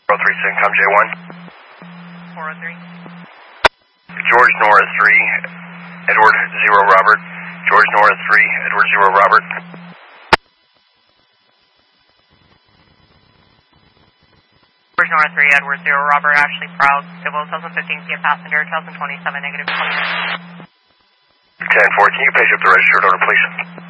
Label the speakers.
Speaker 1: 403 Syncom J1.
Speaker 2: 403.
Speaker 1: George Nora 3, Edward 0 Robert. George Nora 3, Edward 0 Robert.
Speaker 2: George Nora 3, Edward 0 Robert, Ashley Proud, Civil 1015, see a passenger, 1027, negative 20.
Speaker 1: 10-4, can you page up the registered order, please?